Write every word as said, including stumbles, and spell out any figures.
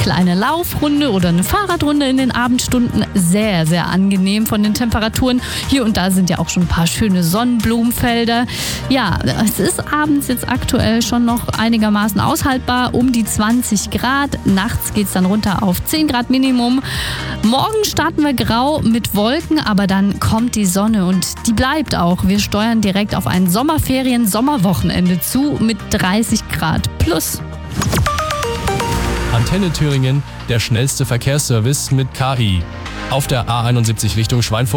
kleine Laufrunde oder eine Fahrradrunde in den Abendstunden. Sehr, sehr angenehm von den Temperaturen. Hier und da sind ja auch schon ein paar schöne Sonnenblumenfelder. Ja, es ist abends jetzt aktuell schon noch einigermaßen aushaltbar, um die zwanzig Grad. Nachts geht es dann runter auf zehn Grad Minimum. Morgen starten wir grau mit Wolken, aber dann kommt die Sonne und die bleibt auch. Wir steuern direkt auf ein Sommerferien-Sommerwochenende zu mit dreißig Grad plus. Antenne Thüringen, der schnellste Verkehrsservice mit K I. Auf der A einundsiebzig Richtung Schweinfurt